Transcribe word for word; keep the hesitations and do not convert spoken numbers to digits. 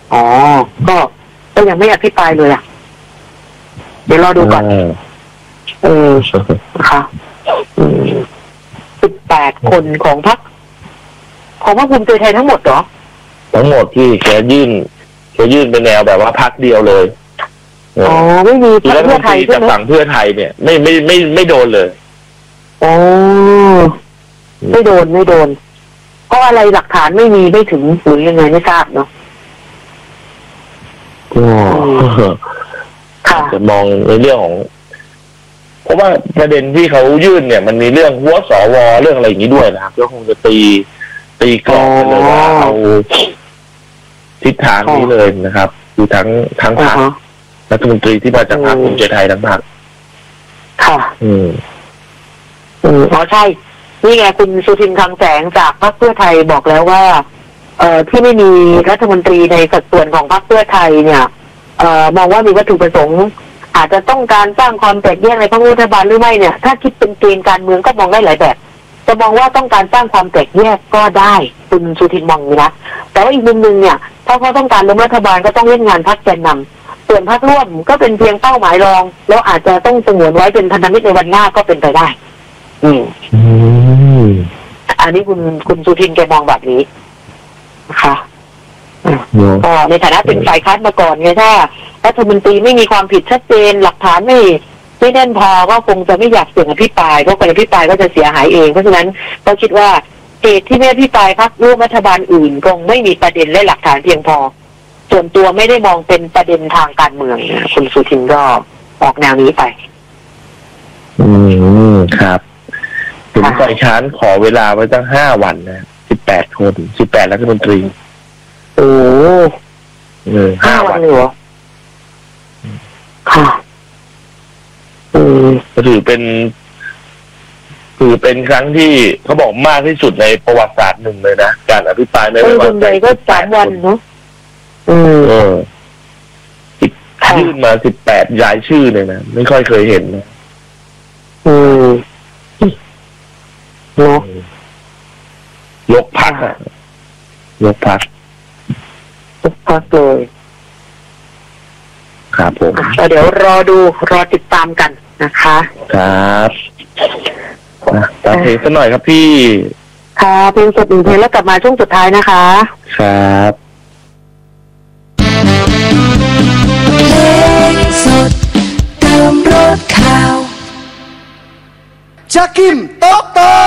อ๋อก็ก็ยังไม่อภิปรายเลยอ่ะเดี๋ยวรอดูก่อนเออนะคะสิบแปดคนของพรรคของพรรคภูมิใจไทยทั้งหมดเหรอทั้งหมดที่แกยื่นแกยื่นเป็นแนวแบบว่าพรรคเดียวเลยอ๋อไม่มีพรรคเพื่อไทยใช่ไหมฝั่งเพื่อไทยเนี่ยไม่ไม่ไม่ไม่โดนเลยอ๋อไม่โดนไม่โดนก็อะไรหลักฐานไม่มีไม่ถึงหรือยังไงไม่ทราบเนาะก็จะมองในเรื่องของเพราะว่าประเด็นที่เขายื่นเนี่ยมันมีเรื่องหัวสวเรื่องอะไรอย่างนี้ด้วยนะครับก็คงจะตีตีกรอบไปเลยว่าเอาทิศทางนี้เลยนะครับคือทั้งทั้งพรรครัฐมนตรีที่มาจากพรรคภูมิใจไทยทั้งพรรคค่ะอืมอืมอ๋อใช่นี่ไงคุณสุทินคลังแสงจากพรรคเพื่อไทยบอกแล้วว่าเอ่อที่ไม่มีรัฐมนตรีในสัดส่วนของพรรคเพื่อไทยเนี่ยเอ่อมองว่ามีวัตถุประสงค์อาจจะต้องการสร้างความแตกแยกในพรรครัฐบาลหรือไม่เนี่ยถ้าคิดเป็นเกณฑ์การเมืองก็มองได้หลายแบบจะมองว่าต้องการสร้างความแตกแยกก็ได้คุณสุทินมองอย่างนี้นะแต่ว่าอีกมุมนึงเนี่ยถ้าเขาต้องการล้มรัฐบาลก็ต้องเล่นงานพรรคแกนนำส่วนพรรคร่วมก็เป็นเพียงเป้าหมายรองแล้วอาจจะต้องสงวนไว้เป็นพันธมิตรในวันหน้าก็เป็นไปได้อืมอันนี้คุณคุณสุทินแกมองแบบนี้นะคะก็ในฐานะเป็นฝ่ายค้านมาก่อนไงถ้ารัฐมนตรีไม่มีความผิดชัดเจนหลักฐานไม่ไม่แน่นพอก็คงจะไม่อยากเสี่ยงอภิปรายเพราะคนอภิปรายก็จะเสียหายเองเพราะฉะนั้นก็คิดว่าเหตุที่ไม่อภิปรายพรรคร่วมรัฐบาลอื่นคงไม่มีประเด็นและหลักฐานเพียงพอส่วนตัวไม่ได้มองเป็นประเด็นทางการเมืองคุณสุทินก็ออกแนวนี้ไปอืมครับถึงฝ่ายค้านขอเวลาไว้ตั้งห้าวันนะสิบแปดคนสิบแปดรัฐมนตรีโอ้เออห้าวันเลยเหรอค่ะอืมก็ถือเป็นถือเป็นครั้งที่เขาบอกมากที่สุดในประวัติศาสตร์หนึ่งเลยนะการอภิปรายไม่ไว้วางใจก็สามวันเนาะอืมเออยื่นมาสิบแปดรายชื่อเลยนะไม่ค่อยเคยเห็นนะอืมเนาะยกพรรคอะยกพรรคยกพรรคเลยครับผมเดี๋ยวรอดูรอติดตามกันนะคะครับตามเพลงสักหน่อยครับพี่ค่ะเพลงสดหนึ่งเพลงแล้วกลับมาช่วงสุดท้ายนะคะครับเพลงสดเติมรสข่าวจักกิมโต๊ะโต